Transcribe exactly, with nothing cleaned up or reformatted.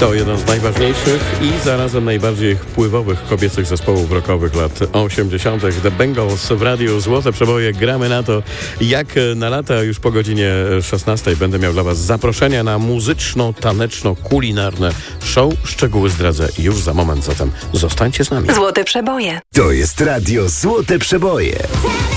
To jeden z najważniejszych i zarazem najbardziej wpływowych kobiecych zespołów rockowych lat osiemdziesiątych. The Bangles w radiu Złote Przeboje. Gramy na to jak na lata. Już po godzinie szesnastej będę miał dla Was zaproszenia na muzyczno-taneczno-kulinarne show. Szczegóły zdradzę już za moment, zatem zostańcie z nami. Złote Przeboje. To jest radio Złote Przeboje.